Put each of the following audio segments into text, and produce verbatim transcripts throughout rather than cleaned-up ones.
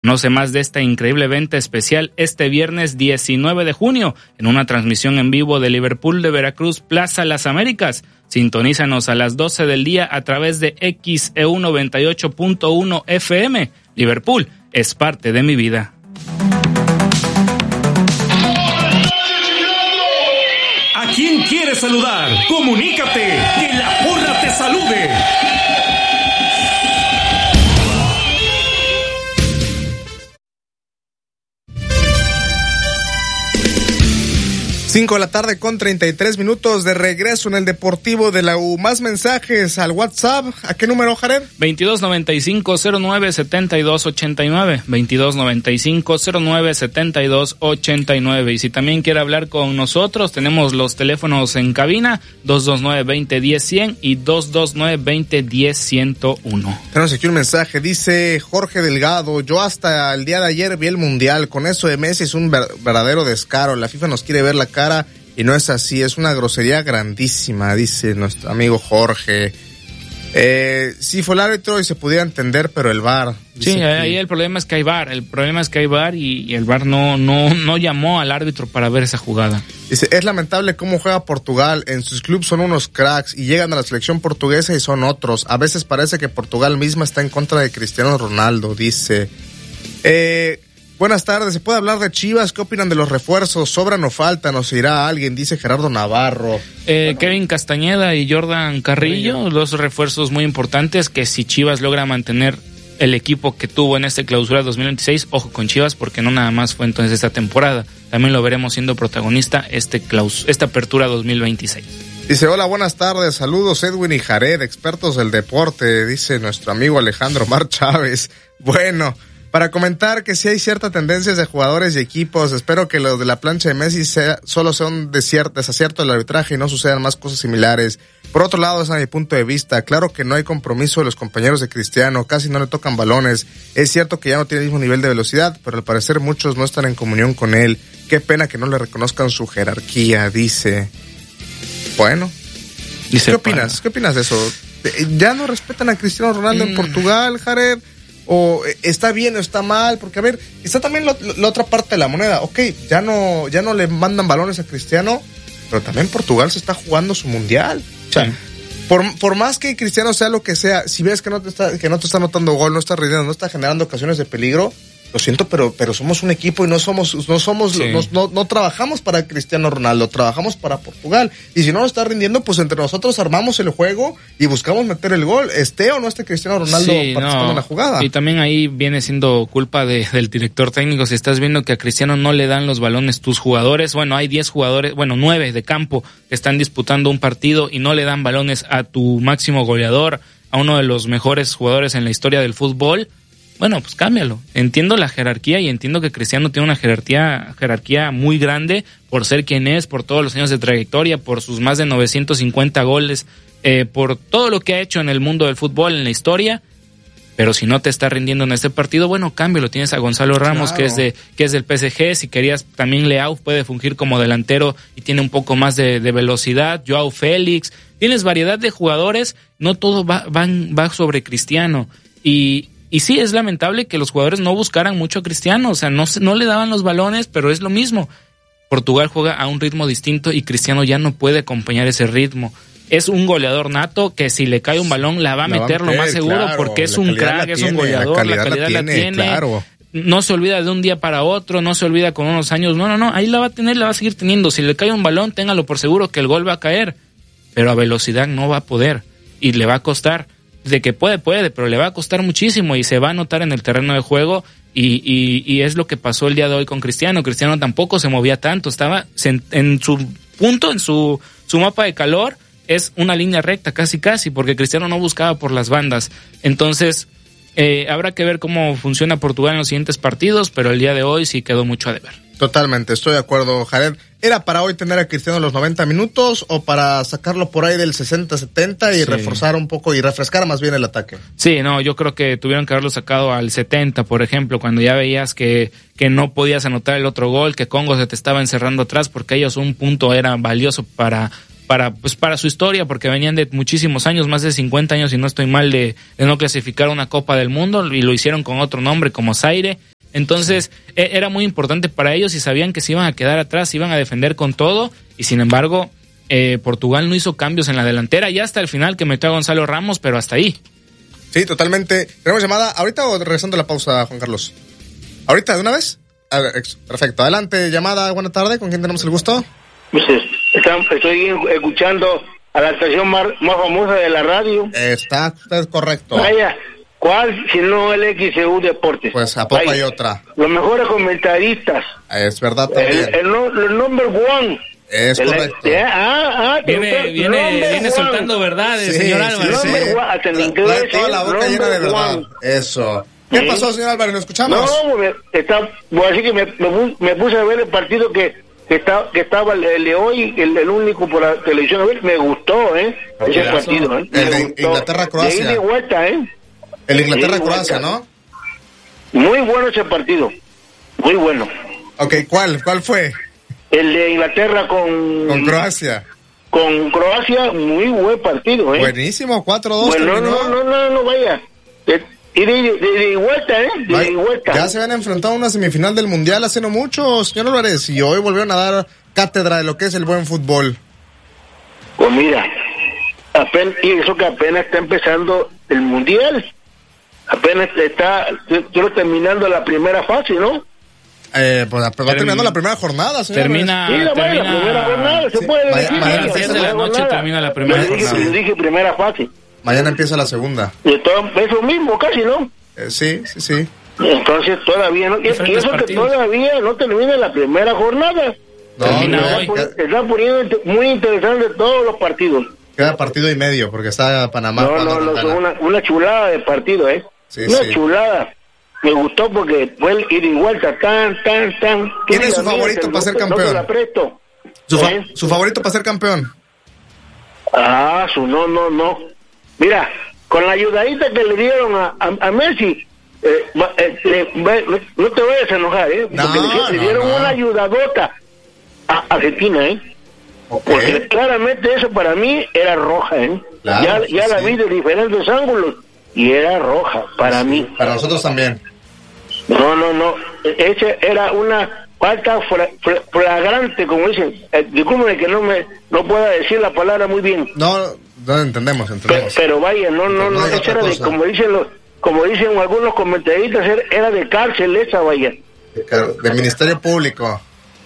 Conoce más de esta increíble venta especial este viernes diecinueve de junio en una transmisión en vivo de Liverpool de Veracruz, Plaza Las Américas. Sintonízanos a las doce del día a través de X E U noventa y ocho punto uno F M. Liverpool es parte de mi vida. ¿A quién quieres saludar? Comunícate, que la porra te salude. cinco de la tarde con treinta y tres minutos de regreso en el Deportivo de la U. Más mensajes al WhatsApp. ¿A qué número, Jared? veintidós noventa y cinco cero nueve setenta y dos ochenta y nueve. veintidós noventa y cinco cero nueve setenta y dos ochenta y nueve. Y si también quiere hablar con nosotros, tenemos los teléfonos en cabina dos dos nueve, veinte diez, cien y dos dos nueve, veinte diez, ciento uno. Tenemos aquí un mensaje. Dice Jorge Delgado: yo hasta el día de ayer vi el Mundial. Con eso de Messi es un verdadero descaro. La FIFA nos quiere ver la cara y no es así, es una grosería grandísima, dice nuestro amigo Jorge. Eh, sí fue el árbitro y se pudiera entender, pero el V A R. Sí, que... ahí el problema es que hay V A R, el problema es que hay V A R y, y el V A R no, no, no llamó al árbitro para ver esa jugada. Dice, es lamentable cómo juega Portugal, en sus clubes son unos cracks y llegan a la selección portuguesa y son otros. A veces parece que Portugal misma está en contra de Cristiano Ronaldo, dice. Eh... Buenas tardes, ¿se puede hablar de Chivas? ¿Qué opinan de los refuerzos? ¿Sobran o faltan? ¿O se irá alguien? Dice Gerardo Navarro. Eh, Kevin Castañeda y Jordan Carrillo, dos refuerzos muy importantes que si Chivas logra mantener el equipo que tuvo en esta clausura dos mil veintiséis, ojo con Chivas porque no nada más fue entonces esta temporada, también lo veremos siendo protagonista este claus- esta apertura dos mil veintiséis. Dice, hola, buenas tardes, saludos Edwin y Jared, expertos del deporte, dice nuestro amigo Alejandro Mar Chávez. Bueno... Para comentar que sí hay ciertas tendencias de jugadores y equipos, espero que los de la plancha de Messi sea, solo sea un desacierto del arbitraje y no sucedan más cosas similares. Por otro lado, es a mi punto de vista, claro que no hay compromiso de los compañeros de Cristiano, casi no le tocan balones. Es cierto que ya no tiene el mismo nivel de velocidad, pero al parecer muchos no están en comunión con él. Qué pena que no le reconozcan su jerarquía, dice. Bueno, dice, ¿qué opinas? Para... ¿Qué opinas de eso? ¿Ya no respetan a Cristiano Ronaldo mm. en Portugal, Jared? O está bien o está mal, porque a ver, está también lo, la otra parte de la moneda. Ok, ya no, ya no le mandan balones a Cristiano, pero también Portugal se está jugando su mundial. O sea, sí. por, por más que Cristiano sea lo que sea, si ves que no te está, que no te está anotando gol, no está rindiendo, no está generando ocasiones de peligro, lo siento, pero, pero somos un equipo y no somos, no somos, sí. no, no, no trabajamos para Cristiano Ronaldo, trabajamos para Portugal. Y si no lo está rindiendo, pues entre nosotros armamos el juego y buscamos meter el gol, esté o no esté Cristiano Ronaldo sí, participando no. en la jugada. Y también ahí viene siendo culpa de, del director técnico. Si estás viendo que a Cristiano no le dan los balones tus jugadores, bueno, hay diez jugadores, bueno, nueve de campo que están disputando un partido y no le dan balones a tu máximo goleador, a uno de los mejores jugadores en la historia del fútbol. Bueno, pues cámbialo. Entiendo la jerarquía y entiendo que Cristiano tiene una jerarquía, jerarquía muy grande por ser quien es, por todos los años de trayectoria, por sus más de novecientos cincuenta goles, eh, por todo lo que ha hecho en el mundo del fútbol, en la historia. Pero si no te está rindiendo en este partido, bueno, cámbialo. Tienes a Gonzalo Ramos, claro. que es de que es del P S G. Si querías, también Leao puede fungir como delantero y tiene un poco más de, de velocidad. Joao Félix. Tienes variedad de jugadores. No todo va, van, va sobre Cristiano. Y... Y sí, es lamentable que los jugadores no buscaran mucho a Cristiano, o sea, no, no le daban los balones, pero es lo mismo. Portugal juega a un ritmo distinto y Cristiano ya no puede acompañar ese ritmo. Es un goleador nato que si le cae un balón la va a meter lo más seguro, claro, porque es un crack, es un goleador, la calidad, la calidad la tiene, la tiene claro. No se olvida de un día para otro, no se olvida con unos años, no, no, no, ahí la va a tener, la va a seguir teniendo. Si le cae un balón, téngalo por seguro que el gol va a caer, pero a velocidad no va a poder y le va a costar. De que puede, puede, pero le va a costar muchísimo y se va a notar en el terreno de juego y, y, y es lo que pasó el día de hoy con Cristiano. Cristiano tampoco se movía tanto, estaba en, en su punto, en su, su mapa de calor, es una línea recta casi casi, porque Cristiano no buscaba por las bandas. Entonces, eh, habrá que ver cómo funciona Portugal en los siguientes partidos, pero el día de hoy sí quedó mucho a deber. Totalmente, estoy de acuerdo, Jared. ¿Era para hoy tener a Cristiano los noventa minutos o para sacarlo por ahí del sesenta setenta y sí. reforzar un poco y refrescar más bien el ataque? Sí, no, yo creo que tuvieron que haberlo sacado al setenta, por ejemplo, cuando ya veías que, que no podías anotar el otro gol, que Congo se te estaba encerrando atrás, porque ellos un punto era valioso para... para pues para su historia, porque venían de muchísimos años, más de cincuenta años, y no estoy mal, de, de no clasificar una Copa del Mundo, y lo hicieron con otro nombre como Zaire, Entonces eh, era muy importante para ellos y sabían que se iban a quedar atrás, se iban a defender con todo y sin embargo eh, Portugal no hizo cambios en la delantera y hasta el final que metió a Gonzalo Ramos, pero hasta ahí. Sí, totalmente. ¿Tenemos llamada ahorita o regresando a la pausa, Juan Carlos? ¿Ahorita de una vez? Perfecto, adelante, llamada, buena tarde, ¿con quién tenemos el gusto? Estoy escuchando a la estación más, más famosa de la radio. Está usted correcto. Vaya, ¿cuál si no el X E U Deportes? Pues a poco Vaya, hay otra. Los mejores comentaristas. Es verdad también. El, el, no, el number one. Es el, correcto. Eh, ah, ah, viene viene, viene soltando verdades, sí, señor Álvarez. Sí, sí. sí. Hasta en inglés, Trae toda la boca llena de verdad. one. Eso. ¿Qué ¿Sí? pasó, señor Álvarez? ¿Lo escuchamos? No, me, está, voy a decir que me, me, me puse a ver el partido que, que, está, que estaba el, el de hoy, el, el único por la televisión. A ver, me gustó, ¿eh? Ese Pedazo. partido, ¿eh? El Me de gustó. Inglaterra-Croacia. De ida y vuelta, ¿eh? El De Inglaterra-Croacia, ida y ¿no? Muy bueno ese partido. Muy bueno. Ok, ¿cuál? ¿Cuál fue? El de Inglaterra con... Con Croacia. Con Croacia, muy buen partido, ¿eh? Buenísimo, cuatro dos. Bueno, terminó. no, no, no, no, vaya. De, y de, de, de, de vuelta, ¿eh? De, Ay, de vuelta. ya se habían enfrentado a una semifinal del Mundial hace no mucho, señor Álvarez, y hoy volvieron a dar cátedra de lo que es el buen fútbol. Pues mira, apenas, y eso que apenas está empezando el Mundial. Apenas está, quiero terminando la primera fase, ¿no? Eh, pues va terminando la primera jornada, señor. Termina, Sí, la, termina la primera jornada, se sí, puede vaya- decir. vaya- a las diez de la noche termina la primera Yo dije, jornada. yo dije primera fase. Mañana empieza la segunda. De todo, eso mismo, casi, ¿no? Eh, sí, sí, sí. Entonces todavía no, y, y Diferentes eso que partidos. todavía no termina la primera jornada. No, Termina no, hoy. queda, Están poniendo int- muy interesante todos los partidos. queda partido y medio, porque está Panamá. No, jugando no, no, con son Ghana. una, una chulada de partido, ¿eh? Sí, una sí. chulada. Me gustó porque fue el ir y vuelta, tan, tan, tan. ¿Quién es su Mira, favorito mira, para ser no te- no te campeón? la presto. Su, fa- ¿Eh? su favorito para ser campeón. Ah, su no, no, no. Mira, con la ayudadita que le dieron a, a, a Messi, eh, va- eh, le- va- no te vayas a enojar, ¿eh? No, Porque le, le no, dieron no. una ayudadota a Argentina, ¿eh? Ok. Porque claramente eso para mí era roja, ¿eh? Claro, ya sí, ya la sí. vi de diferentes ángulos y era roja para mí. Para nosotros también. No, no, no. Esa era una falta fra- fra- flagrante, como dicen. Eh, discúlpeme que no me no pueda decir la palabra muy bien. No, no entendemos, Pe- entendemos. pero vaya, no, no, No no. diga Esa otra era de, cosa. como dicen los, como dicen algunos comentaristas, era- era de cárcel esa, vaya. Del Ministerio Público.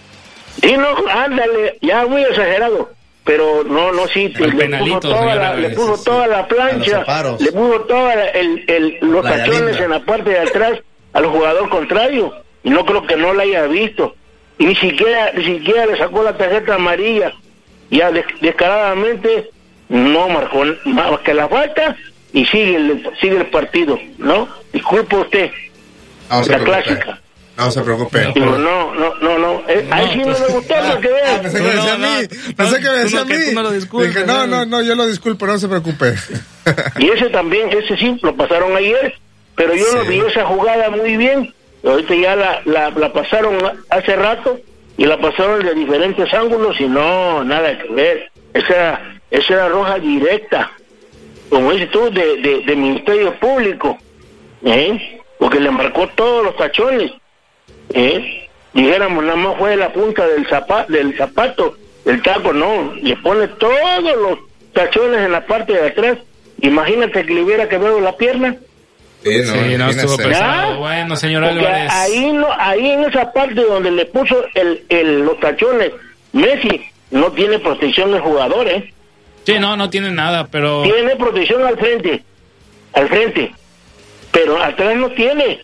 Y no, ándale, ya muy exagerado. Pero no, no, sí, El le penalito, puso toda señor la, Álvarez, le puso sí, toda la a los plancha, separos. le puso toda la- el, el, los La tachones Yalinda. en la parte de atrás al jugador contrario. Y no creo que no la haya visto. Y ni siquiera, ni siquiera le sacó la tarjeta amarilla. Ya des- descaradamente no marcó más que la falta y sigue el, sigue el partido, ¿no? Disculpe usted, No se la preocupe. clásica. No se preocupe. Digo, no, no, no, no. Eh, ahí sí no me gustó porque Ah, vean. pensé que me No, decía a no, mí. no, Pensé que me tú decía no, a que mí. tú no lo disculpes, Dije, no, ¿no? no, no, yo lo disculpo, no se preocupe. Y ese también, ese sí, lo pasaron ayer, pero yo no Sí. vi esa jugada muy bien. Ahorita ya la, la, la pasaron hace rato y la pasaron de diferentes ángulos y no, nada que ver. Esa, esa era roja directa, como dices tú, de, de, de Ministerio Público, ¿eh? Porque le marcó todos los tachones, ¿eh? Dijéramos, nada más fue la punta del zapato, del zapato, del taco, no, le pone todos los tachones en la parte de atrás. Imagínate que le hubiera quebrado la pierna. Sí, no, Sí, no imagínese. estuvo pesado. ¿Ya? Bueno, señor Porque Álvarez. ahí no, ahí en esa parte donde le puso el, el, los tachones, Messi no tiene protección del jugador, ¿eh? Sí, no, no tiene nada, pero... Tiene protección al frente, al frente, pero atrás no tiene.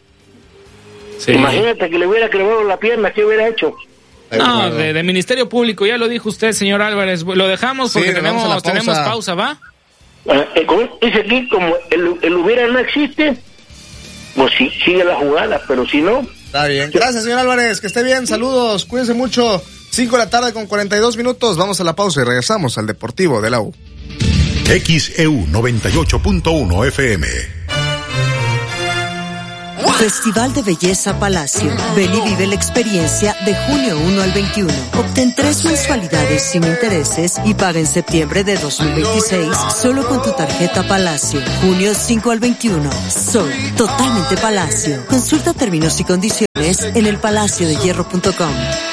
Sí. Imagínate que le hubiera quebrado la pierna, ¿qué hubiera hecho? No, de, de Ministerio Público, ya lo dijo usted, señor Álvarez. Lo dejamos porque Sí, nos vamos a la tenemos, pausa. tenemos pausa, ¿va? Eh, eh, como dice aquí, como el, el hubiera no existe, pues sí, sigue la jugada, pero si no, Está bien. Gracias, señor Álvarez. Que esté bien. Saludos. Cuídense mucho. cinco de la tarde con cuarenta y dos minutos. Vamos a la pausa y regresamos al Deportivo de la U. X E U noventa y ocho punto uno F M. Festival de Belleza Palacio. Ven y vive la experiencia de junio uno al veintiuno. Obtén tres mensualidades sin intereses y paga en septiembre de dos mil veintiséis solo con tu tarjeta Palacio. Junio cinco al veintiuno. Sol, totalmente Palacio. Consulta términos y condiciones en el palacio de hierro punto com.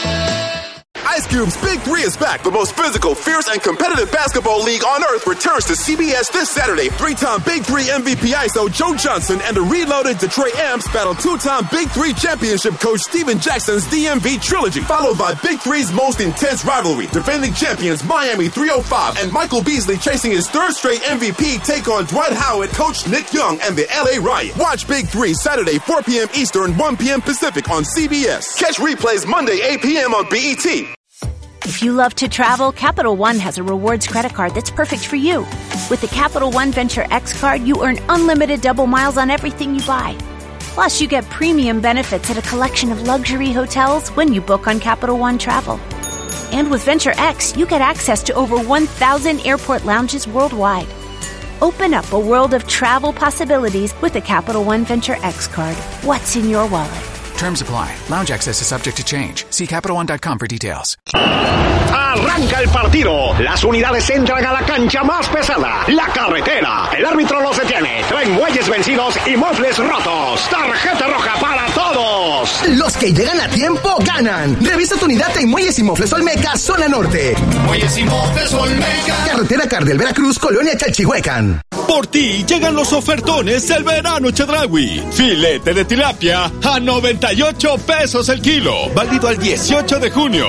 Ice Cube's Big Three is back. The most physical, fierce, and competitive basketball league on earth returns to C B S this Saturday. Three-time Big Three M V P I S O Joe Johnson and the reloaded Detroit Amps battle two-time Big Three championship coach Steven Jackson's D M V trilogy, followed by Big Three's most intense rivalry. Defending champions Miami three oh five and Michael Beasley chasing his third straight M V P take on Dwight Howard, coach Nick Young, and the L A Riot. Watch Big Three Saturday four p.m. Eastern, one p.m. Pacific on C B S. Catch replays Monday eight p.m. on B E T. If you love to travel, Capital One has a rewards credit card that's perfect for you. With the Capital One Venture X card, you earn unlimited double miles on everything you buy. Plus, you get premium benefits at a collection of luxury hotels when you book on Capital One Travel. And with Venture X, you get access to over one thousand airport lounges worldwide. Open up a world of travel possibilities with the Capital One Venture X card. What's in your wallet? Terms apply. Lounge access is subject to change. See Capital One dot com for details. Arranca el partido. Las unidades entran a la cancha más pesada, la carretera. El árbitro los detiene. Traen muelles vencidos y mofles rotos. Tarjeta roja para todos. Los que llegan a tiempo ganan. Revisa tu unidad en Muelles y Mofles Olmeca, zona norte. Muelles y Mofles Olmeca. Carretera Cardel Veracruz, Colonia Chalchihuecan. Por ti llegan los ofertones del verano Chedraui. Filete de tilapia a noventa y ocho pesos el kilo. Válido al dieciocho de junio.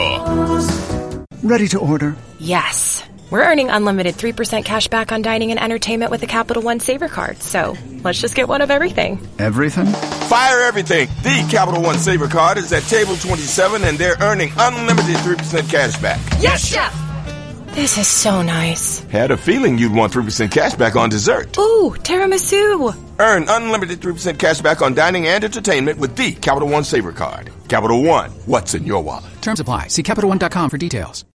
Ready to order? Yes. We're earning unlimited three percent cash back on dining and entertainment with the Capital One Saver Card. So let's just get one of everything. Everything? Fire everything. The Capital One Saver Card is at table twenty-seven and they're earning unlimited three percent cash back. Yes, Chef! This is so nice. Had a feeling you'd want three percent cash back on dessert. Ooh, tiramisu. Earn unlimited three percent cash back on dining and entertainment with the Capital One Saver Card. Capital One, what's in your wallet? Terms apply. See Capital One dot com for details.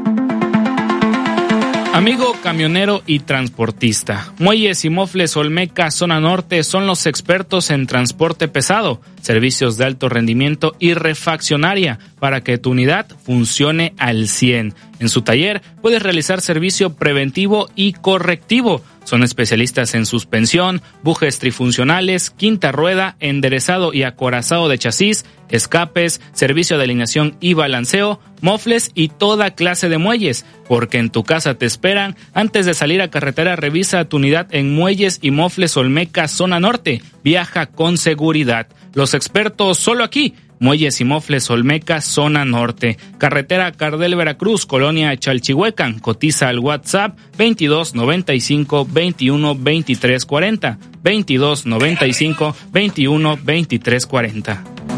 Amigo camionero y transportista, Muelles y Mofles Olmeca, zona norte, son los expertos en transporte pesado, servicios de alto rendimiento y refaccionaria para que tu unidad funcione al cien. En su taller puedes realizar servicio preventivo y correctivo. Son especialistas en suspensión, bujes trifuncionales, quinta rueda, enderezado y acorazado de chasis, escapes, servicio de alineación y balanceo, mofles y toda clase de muelles, porque en tu casa te esperan. Antes de salir a carretera, revisa tu unidad en Muelles y Mofles Olmeca, zona norte. Viaja con seguridad. Los expertos solo aquí. Muelles y Mofles Olmeca, zona norte. Carretera Cardel Veracruz, Colonia Chalchihuecan. Cotiza al WhatsApp veintidós noventa y cinco veintiuno veintitrés cuarenta. veintidós noventa y cinco veintiuno veintitrés cuarenta.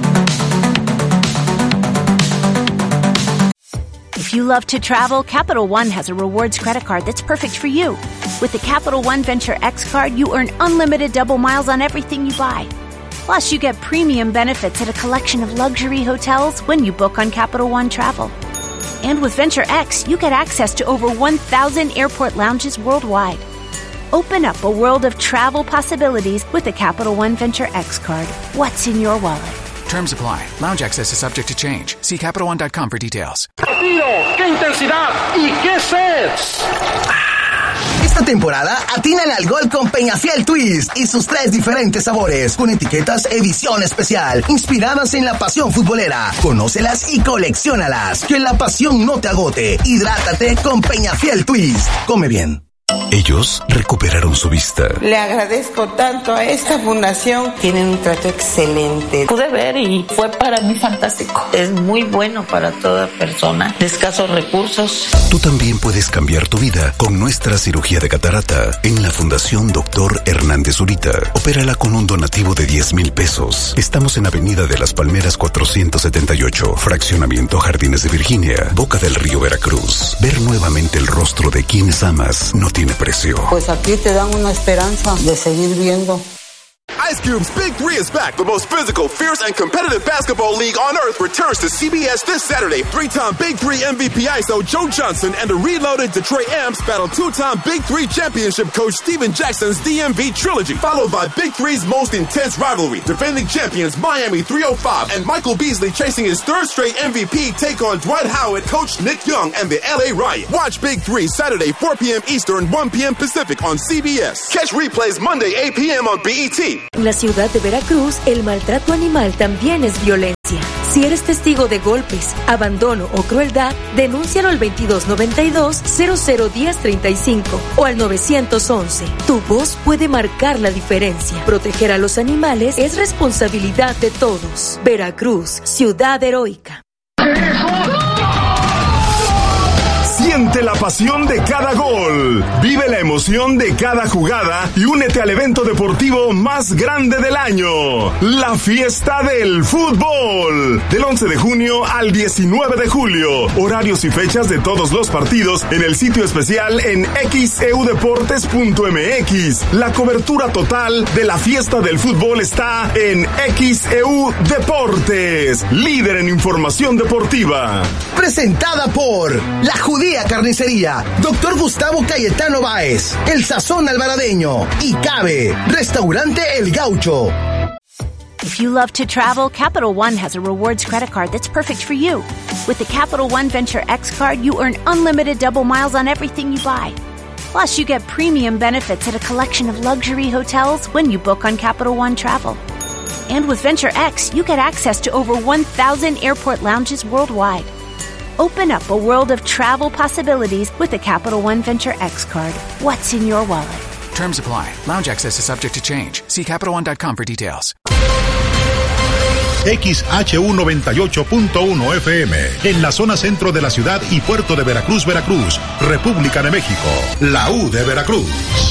If you love to travel, Capital One has a rewards credit card that's perfect for you. With the Capital One Venture X card, you earn unlimited double miles on everything you buy. Plus, you get premium benefits at a collection of luxury hotels when you book on Capital One Travel. And with Venture X, you get access to over one thousand airport lounges worldwide. Open up a world of travel possibilities with the Capital One Venture X card. What's in your wallet? Terms apply. Lounge access is subject to change. See Capital One dot com for details. ¡Tiro! ¡Qué intensidad! ¡Y qué sets! Esta temporada atinan al gol con Peñafiel Twist y sus tres diferentes sabores, con etiquetas edición especial, inspiradas en la pasión futbolera. Conócelas y colecciónalas. Que la pasión no te agote. Hidrátate con Peñafiel Twist. Come bien. Ellos recuperaron su vista. Le agradezco tanto a esta fundación. Tienen un trato excelente. Pude ver y fue para mí fantástico. Es muy bueno para toda persona de escasos recursos. Tú también puedes cambiar tu vida con nuestra cirugía de catarata en la Fundación Doctor Hernández Zurita. Opérala con un donativo de diez mil pesos. Estamos en Avenida de las Palmeras cuatrocientos setenta y ocho, Fraccionamiento Jardines de Virginia, Boca del Río, Veracruz. Ver nuevamente el rostro de quienes amas no tiene precio. Pues aquí te dan una esperanza de seguir viendo. Ice Cube's Big Three is back. The most physical, fierce, and competitive basketball league on earth returns to C B S this Saturday. Three-time Big Three M V P I S O Joe Johnson and the reloaded Detroit Amps battle two-time Big Three championship coach Steven Jackson's D M V trilogy, followed by Big Three's most intense rivalry. Defending champions Miami three oh five and Michael Beasley chasing his third straight M V P take on Dwight Howard, coach Nick Young, and the L A Riot. Watch Big Three Saturday four p.m. Eastern, one p.m. Pacific on C B S. Catch replays Monday eight p.m. on B E T. En la ciudad de Veracruz, el maltrato animal también es violencia. Si eres testigo de golpes, abandono o crueldad, denúncialo al veintidós noventa y dos cero cero diez treinta y cinco o al nueve once. Tu voz puede marcar la diferencia. Proteger a los animales es responsabilidad de todos. Veracruz, ciudad heroica. Siente la pasión de cada gol, vive la emoción de cada jugada y únete al evento deportivo más grande del año, la fiesta del fútbol. Del once de junio al diecinueve de julio, horarios y fechas de todos los partidos en el sitio especial en x e u deportes punto m x. La cobertura total de la fiesta del fútbol está en X E U Deportes, líder en información deportiva. Presentada por La Judía Carnicería, Doctor Gustavo Cayetano Báez, El Sazón Alvaradeño y Cabe, Restaurante El Gaucho. If you love to travel, Capital One has a rewards credit card that's perfect for you. With the Capital One Venture X card, you earn unlimited double miles on everything you buy. Plus, you get premium benefits at a collection of luxury hotels when you book on Capital One Travel. And with Venture X, you get access to over one thousand airport lounges worldwide. Open up a world of travel possibilities with the Capital One Venture X card. What's in your wallet? Terms apply. Lounge access is subject to change. See Capital One dot com for details. X H U noventa y ocho punto uno F M, en la zona centro de la ciudad y puerto de Veracruz, Veracruz, República de México. La U de Veracruz.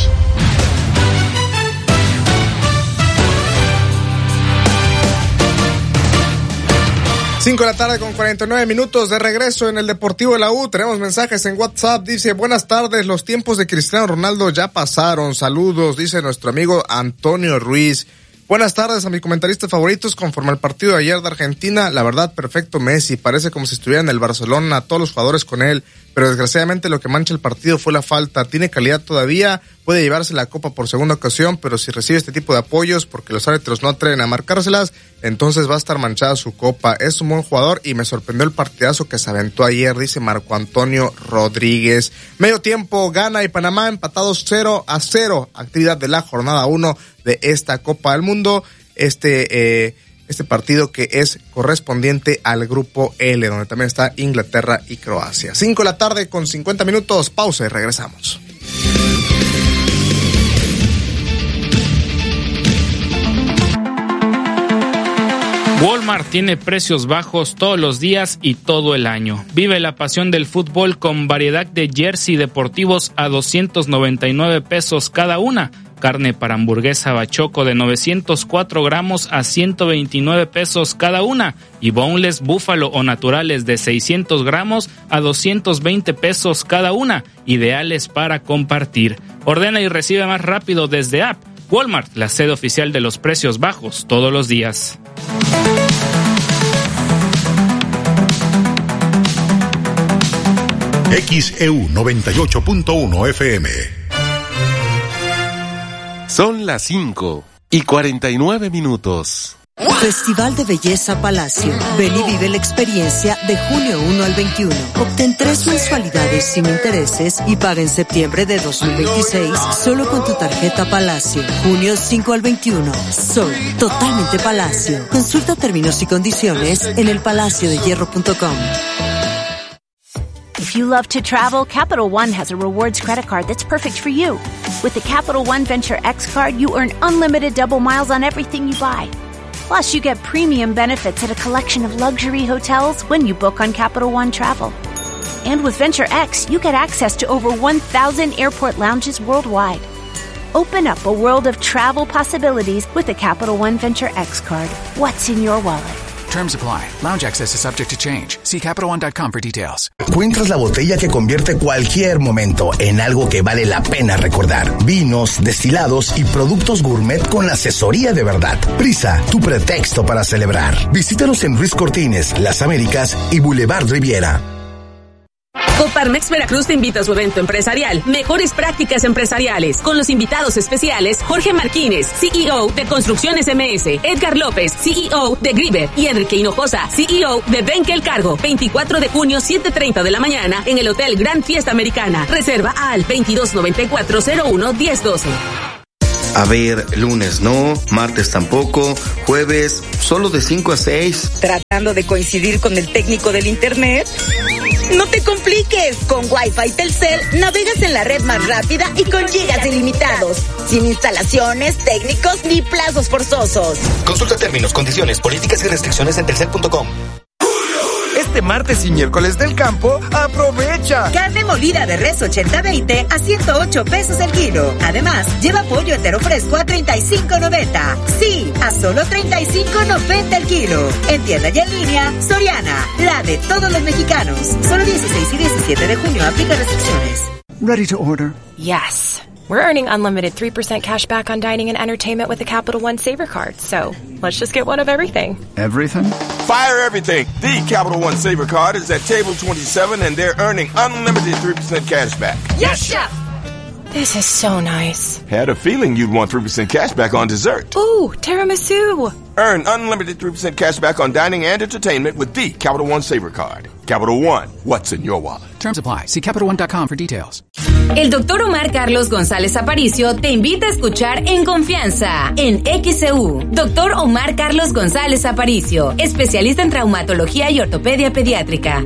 cinco de la tarde con cuarenta y nueve minutos de regreso en el Deportivo de la U. Tenemos mensajes en WhatsApp. Dice, buenas tardes, los tiempos de Cristiano Ronaldo ya pasaron. Saludos, dice nuestro amigo Antonio Ruiz. Buenas tardes a mis comentaristas favoritos. Conforme al partido de ayer de Argentina, la verdad, perfecto Messi. Parece como si estuviera en el Barcelona, todos los jugadores con él. Pero desgraciadamente lo que mancha el partido fue la falta. Tiene calidad todavía, puede llevarse la copa por segunda ocasión, pero si recibe este tipo de apoyos porque los árbitros no atreven a marcárselas, entonces va a estar manchada su copa. Es un buen jugador y me sorprendió el partidazo que se aventó ayer, dice Marco Antonio Rodríguez. Medio tiempo, Ghana y Panamá empatados cero a cero. Actividad de la jornada uno de esta Copa del Mundo. Este... eh Este partido que es correspondiente al grupo L, donde también está Inglaterra y Croacia. cinco de la tarde con cincuenta minutos, pausa y regresamos. Walmart tiene precios bajos todos los días y todo el año. Vive la pasión del fútbol con variedad de jersey deportivos a doscientos noventa y nueve pesos cada una. Carne para hamburguesa bachoco de novecientos cuatro gramos a ciento veintinueve pesos cada una. Y boneless búfalo o naturales de seiscientos gramos a doscientos veinte pesos cada una. Ideales para compartir. Ordena y recibe más rápido desde app. Walmart, la sede oficial de los precios bajos todos los días. X E U noventa y ocho punto uno F M. Son las cinco y cuarenta y nueve minutos. Festival de Belleza Palacio. Ven y vive la experiencia de junio uno al veintiuno. Obtén tres mensualidades sin intereses y paga en septiembre de dos mil veintiséis solo con tu tarjeta Palacio. Junio cinco al veintiuno. Soy totalmente Palacio. Consulta términos y condiciones en el palacio de hierro punto com. If you love to travel, Capital One has a rewards credit card that's perfect for you. With the Capital One Venture X card, you earn unlimited double miles on everything you buy. Plus, you get premium benefits at a collection of luxury hotels when you book on Capital One Travel. And with Venture X, you get access to over one thousand airport lounges worldwide. Open up a world of travel possibilities with the Capital One Venture X card. What's in your wallet? Terms apply. Lounge access is subject to change. See Capital One dot com for details. Encuentras la botella que convierte cualquier momento en algo que vale la pena recordar. Vinos, destilados y productos gourmet con la asesoría de verdad. Prisa, tu pretexto para celebrar. Visítanos en Ruiz Cortines, Las Américas y Boulevard Riviera. Coparmex Veracruz te invita a su evento empresarial Mejores Prácticas Empresariales, con los invitados especiales Jorge Martínez, C E O de Construcciones M S, Edgar López, C E O de Griver, y Enrique Hinojosa, C E O de Benkel Cargo. veinticuatro de junio, siete treinta de la mañana, en el Hotel Gran Fiesta Americana. Reserva al veintidós noventa y cuatro cero uno diez doce. A ver, lunes no, martes tampoco, jueves solo de cinco a seis. ¿Tratando de coincidir con el técnico del internet? No te compliques, con Wi-Fi Telcel navegas en la red más rápida y con gigas ilimitados, sin instalaciones, técnicos ni plazos forzosos. Consulta términos, condiciones, políticas y restricciones en telcel punto com. Este martes y miércoles del campo, aprovecha. Carne molida de res ochenta veinte a ciento ocho pesos el kilo. Además, lleva pollo entero fresco a treinta y cinco noventa. Sí, a solo treinta y cinco noventa el kilo. En tienda y en línea, Soriana, la de todos los mexicanos. Solo dieciséis y diecisiete de junio, aplica restricciones. Ready to order. Yes. We're earning unlimited three percent cash back on dining and entertainment with the Capital One Saver Card, so let's just get one of everything. Everything? Fire everything. The Capital One Saver Card is at table twenty-seven and they're earning unlimited three percent cash back. Yes, Chef! This is so nice. Had a feeling you'd want three percent cash back on dessert. Ooh, tiramisu. Earn unlimited three percent cash back on dining and entertainment with the Capital One Saver Card. Capital One, what's in your wallet? Terms apply. See Capital One dot com for details. El doctor Omar Carlos González Aparicio te invita a escuchar En Confianza en X C U. Doctor Omar Carlos González Aparicio, especialista en traumatología y ortopedia pediátrica.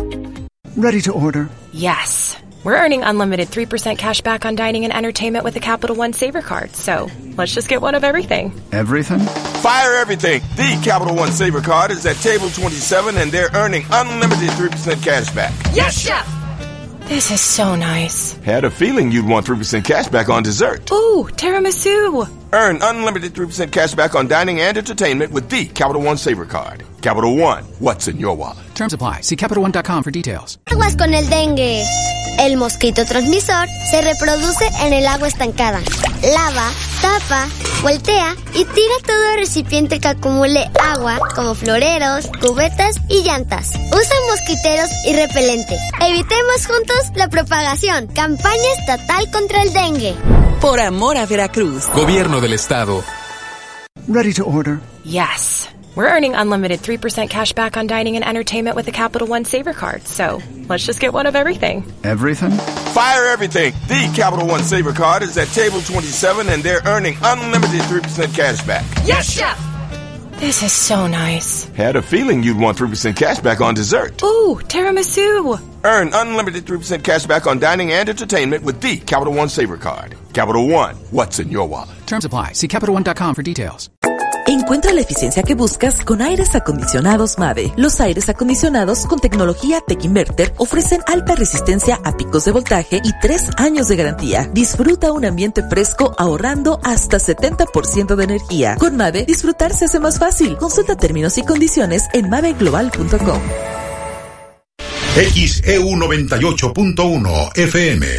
Ready to order. Yes. We're earning unlimited three percent cash back on dining and entertainment with the Capital One Saver Card, so let's just get one of everything. Everything? Fire everything. The Capital One Saver Card is at table twenty-seven and they're earning unlimited three percent cash back. Yes, Chef! This is so nice. Had a feeling you'd want three percent cash back on dessert. Ooh, tiramisu. Earn unlimited three percent cash back on dining and entertainment with the Capital One Saver Card. Capital One, what's in your wallet? Terms apply. See Capital One dot com for details. Aguas con el dengue. El mosquito transmisor se reproduce en el agua estancada. Lava, tapa, voltea y tira todo recipiente que acumule agua, como floreros, cubetas y llantas. Usa mosquiteros y repelente. Evitemos juntos la propagación. Campaña estatal contra el dengue. Por amor a Veracruz. Gobierno del Estado. Ready to order. Yes. We're earning unlimited three percent cash back on dining and entertainment with the Capital One Saver Card, so let's just get one of everything. Everything? Fire everything. The Capital One Saver Card is at table twenty-seven and they're earning unlimited three percent cash back. Yes, Chef! This is so nice. Had a feeling you'd want three percent cash back on dessert. Ooh, tiramisu. Earn unlimited three percent cash back on dining and entertainment with the Capital One Saver Card. Capital One, what's in your wallet? Terms apply. See Capital One dot com for details. Encuentra la eficiencia que buscas con aires acondicionados Mave. Los aires acondicionados con tecnología Tech Inverter ofrecen alta resistencia a picos de voltaje y tres años de garantía. Disfruta un ambiente fresco ahorrando hasta setenta por ciento de energía. Con Mave, disfrutar se hace más fácil. Consulta términos y condiciones en mave global punto com. X E U noventa y ocho punto uno F M.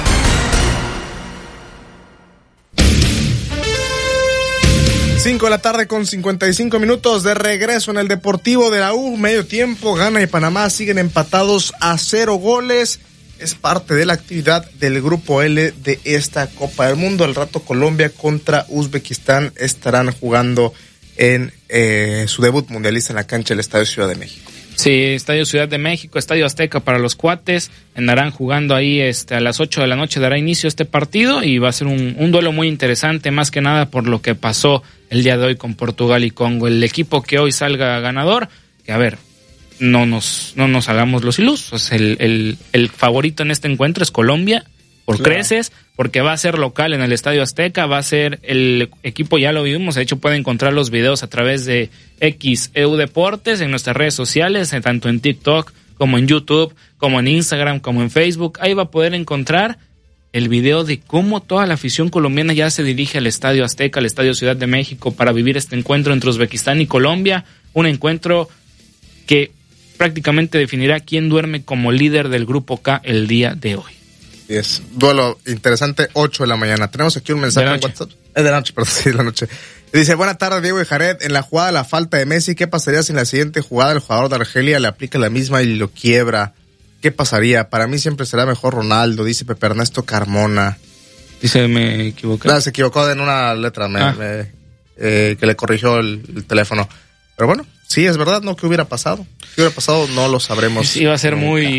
cinco de la tarde con cincuenta y cinco minutos de regreso en el Deportivo de la U. Medio tiempo, Ghana y Panamá siguen empatados a cero goles. Es parte de la actividad del Grupo L de esta Copa del Mundo. Al rato Colombia contra Uzbekistán estarán jugando en eh, su debut mundialista en la cancha del Estadio Ciudad de México. Sí, Estadio Ciudad de México, Estadio Azteca para los cuates, andarán jugando ahí este, a las ocho de la noche dará inicio este partido y va a ser un, un duelo muy interesante, más que nada por lo que pasó el día de hoy con Portugal y Congo. El equipo que hoy salga ganador, que a ver, no nos, no nos hagamos los ilusos, el, el, el favorito en este encuentro es Colombia, por claro. creces, porque va a ser local en el Estadio Azteca, va a ser el equipo, ya lo vimos, de hecho pueden encontrar los videos a través de X E U Deportes en nuestras redes sociales, tanto en TikTok como en YouTube, como en Instagram, como en Facebook. Ahí va a poder encontrar el video de cómo toda la afición colombiana ya se dirige al Estadio Azteca, al Estadio Ciudad de México, para vivir este encuentro entre Uzbekistán y Colombia. un encuentro que prácticamente definirá quién duerme como líder del Grupo K el día de hoy. Es duelo interesante, ocho de la mañana. Tenemos aquí un mensaje en WhatsApp. Es de la noche, perdón, sí, de la noche. Dice, buena tarde, Diego y Jared. En la jugada, la falta de Messi, ¿qué pasaría si en la siguiente jugada el jugador de Argelia le aplica la misma y lo quiebra? ¿Qué pasaría? Para mí siempre será mejor Ronaldo, dice Pepe Ernesto Carmona. Dice, me equivoqué. No, se equivocó en una letra, me, ah. me, eh, que le corrigió el, el teléfono. Pero bueno, sí, es verdad, ¿no? ¿Qué hubiera pasado? ¿Qué hubiera pasado? No lo sabremos. Sí, iba a ser nunca. muy,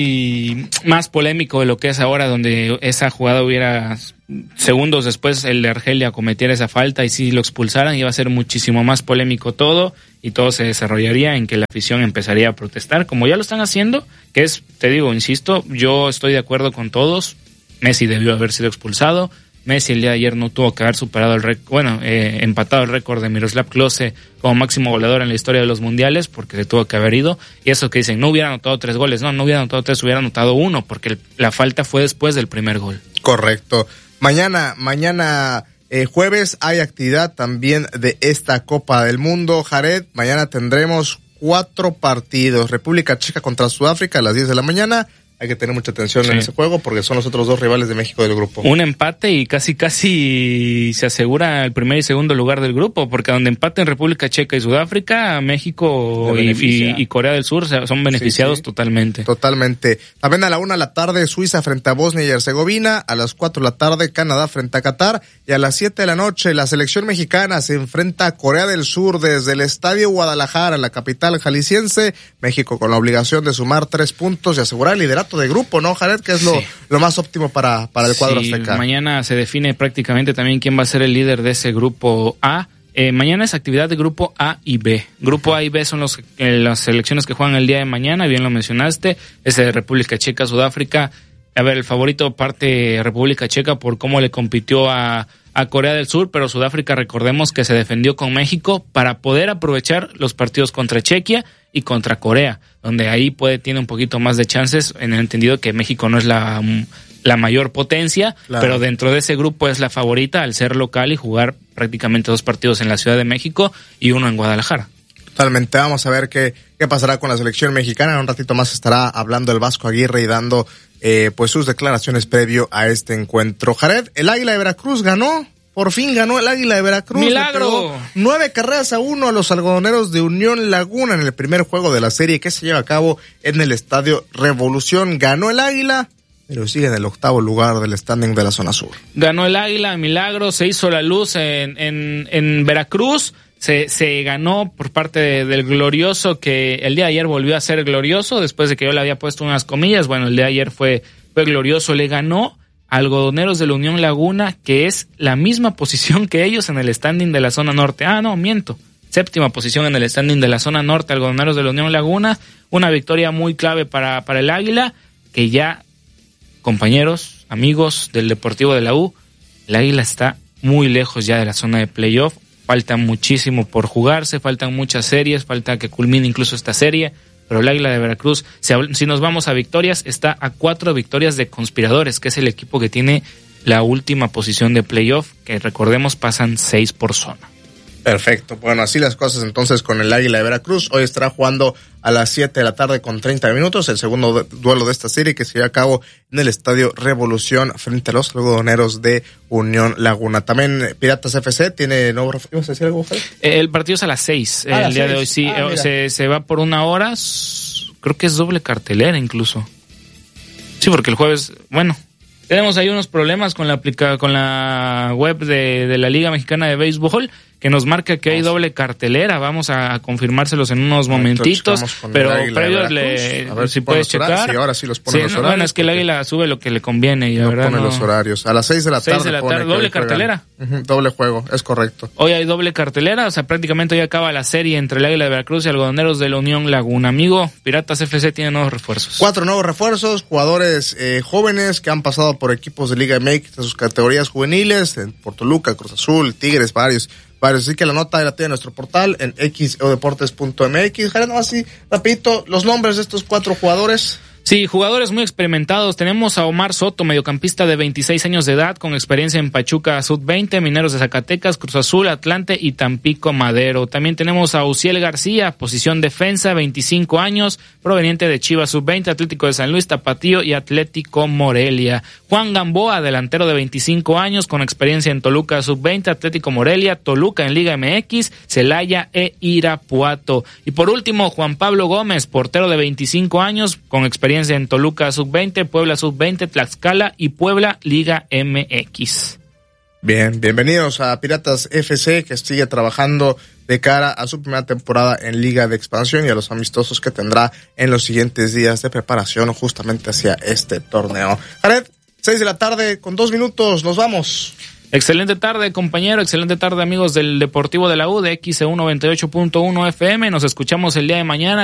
muy más polémico de lo que es ahora, donde esa jugada hubiera, segundos después el de Argelia cometiera esa falta y si lo expulsaran, iba a ser muchísimo más polémico todo y todo se desarrollaría en que la afición empezaría a protestar, como ya lo están haciendo, que es, te digo, insisto, yo estoy de acuerdo con todos. Messi debió haber sido expulsado. Messi el día de ayer no tuvo que haber superado el récord, bueno, eh, empatado el récord de Miroslav Klose como máximo goleador en la historia de los mundiales, porque se tuvo que haber ido. Y eso que dicen, no hubiera anotado tres goles, no, no hubiera anotado tres, hubiera anotado uno, porque el, la falta fue después del primer gol. Correcto. Mañana, mañana eh, jueves hay actividad también de esta Copa del Mundo, Jared. Mañana tendremos cuatro partidos. República Checa contra Sudáfrica a las diez de la mañana. Hay que tener mucha atención sí. en ese juego porque son los otros dos rivales de México del grupo. Un empate y casi casi se asegura el primer y segundo lugar del grupo, porque donde empaten República Checa y Sudáfrica, México y, y, y Corea del Sur son beneficiados sí, sí. totalmente. Totalmente. También a la una de la tarde Suiza frente a Bosnia y Herzegovina, a las cuatro de la tarde Canadá frente a Qatar y a las siete de la noche la selección mexicana se enfrenta a Corea del Sur desde el Estadio Guadalajara, la capital jalisciense. México con la obligación de sumar tres puntos y asegurar el liderato de grupo, ¿no, Jared? Que es lo, sí. lo más óptimo para, para el cuadro sí, azteca. Mañana se define prácticamente también quién va a ser el líder de ese grupo A. Eh, mañana es actividad de grupo A y B. Grupo A y B son los eh, las selecciones que juegan el día de mañana, bien lo mencionaste. Es de República Checa, Sudáfrica. A ver, el favorito parte República Checa por cómo le compitió a, a Corea del Sur, pero Sudáfrica, recordemos que se defendió con México para poder aprovechar los partidos contra Chequia y contra Corea, donde ahí puede tiene un poquito más de chances, en el entendido que México no es la, la mayor potencia, claro. pero dentro de ese grupo es la favorita al ser local y jugar prácticamente dos partidos en la Ciudad de México y uno en Guadalajara. Totalmente, vamos a ver qué, qué pasará con la selección mexicana. En un ratito más estará hablando el Vasco Aguirre y dando eh, pues sus declaraciones previo a este encuentro. Jared, el Águila de Veracruz ganó. Por fin ganó el Águila de Veracruz. ¡Milagro! Nueve carreras a uno a los algodoneros de Unión Laguna en el primer juego de la serie que se lleva a cabo en el Estadio Revolución. Ganó el Águila, pero sigue en el octavo lugar del standing de la zona sur. Ganó el Águila, milagro, se hizo la luz en, en, en Veracruz. Se, se ganó por parte de, del glorioso, que el día de ayer volvió a ser glorioso, después de que yo le había puesto unas comillas. Bueno, el día de ayer fue, fue glorioso, le ganó algodoneros de la Unión Laguna, que es la misma posición que ellos en el standing de la zona norte. Ah, no, miento. Séptima posición en el standing de la zona norte, algodoneros de la Unión Laguna. Una victoria muy clave para, para el Águila, que ya, compañeros, amigos del Deportivo de la U, el Águila está muy lejos ya de la zona de playoff. Falta muchísimo por jugarse, faltan muchas series, falta que culmine incluso esta serie. Pero el Águila de Veracruz, si, si nos vamos a victorias, está a cuatro victorias de Conspiradores, que es el equipo que tiene la última posición de playoff, que recordemos pasan seis por zona. Perfecto, bueno, así las cosas entonces con el Águila de Veracruz. Hoy estará jugando a las siete de la tarde con treinta minutos, el segundo de, duelo de esta serie que se lleva a cabo en el Estadio Revolución frente a los algodoneros de Unión Laguna. También Piratas F C tiene nuevo... ¿Ibas a decir algo, Javier? El partido es a las seis, ah, el las día seis. de hoy sí, ah, se, se va por una hora, creo que es doble cartelera incluso. Sí, porque el jueves, bueno... Tenemos ahí unos problemas con la aplica con la web de, de la Liga Mexicana de Béisbol, que nos marca que hay doble cartelera. Vamos a confirmárselos en unos momentitos, pero previos le, a ver si puedes checar. Sí, ahora sí los pone sí, los no, horarios. Bueno, es que el Águila sube lo que le conviene y la no verdad pone no. los horarios. A las seis de la tarde. seis de la tarde, doble cartelera. Uh-huh, doble juego, es correcto. Hoy hay doble cartelera, o sea, prácticamente hoy acaba la serie entre el Águila de Veracruz y algodoneros de la Unión Laguna. Amigo, Piratas F C tiene nuevos refuerzos. Cuatro nuevos refuerzos, jugadores eh, jóvenes que han pasado por equipos de Liga M X de sus categorías juveniles, en Toluca, Cruz Azul, Tigres, varios. Varios, así que la nota la tiene en nuestro portal en x o deportes punto m x. Jared, no, así, rapidito, los nombres de estos cuatro jugadores. Sí, jugadores muy experimentados. Tenemos a Omar Soto, mediocampista de veintiséis años de edad, con experiencia en Pachuca sub veinte, Mineros de Zacatecas, Cruz Azul, Atlante y Tampico Madero. También tenemos a Uciel García, posición defensa, veinticinco años, proveniente de Chivas sub veinte, Atlético de San Luis, Tapatío y Atlético Morelia. Juan Gamboa, delantero de veinticinco años, con experiencia en Toluca sub veinte, Atlético Morelia, Toluca en Liga M X, Celaya e Irapuato. Y por último, Juan Pablo Gómez, portero de veinticinco años, con experiencia en Toluca sub veinte, Puebla sub veinte, Tlaxcala y Puebla Liga M X. Bien, bienvenidos a Piratas F C, que sigue trabajando de cara a su primera temporada en Liga de Expansión y a los amistosos que tendrá en los siguientes días de preparación justamente hacia este torneo. Jared, seis de la tarde con dos minutos, nos vamos. Excelente tarde, compañero, excelente tarde, amigos del Deportivo de la U de X E U noventa y ocho punto uno F M. Nos escuchamos el día de mañana.